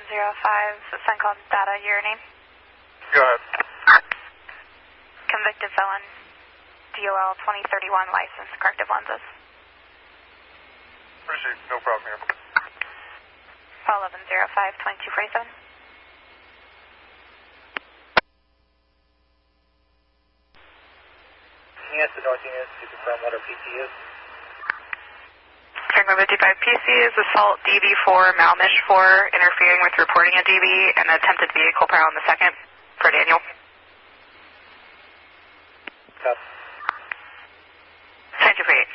Sun called data, your name? Go ahead. Convicted felon, DOL 2031 license, corrective lenses. Received, no problem here. 1105-2247. Yes, the North Unit to confirm what our PC is. Tango 55 PC is assault DB4, malmish 4, interfering with reporting a DB, and attempted vehicle power on the second, per Daniel. Copy. Scientific 8.